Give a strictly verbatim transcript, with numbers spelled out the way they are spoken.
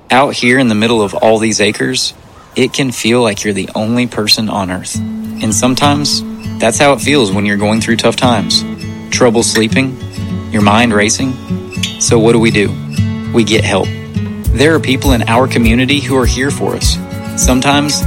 Out here in the middle of all these acres, it can feel like you're the only person on Earth. And sometimes, that's how it feels when you're going through tough times. Trouble sleeping, your mind racing. So what do we do? We get help. There are people in our community who are here for us. Sometimes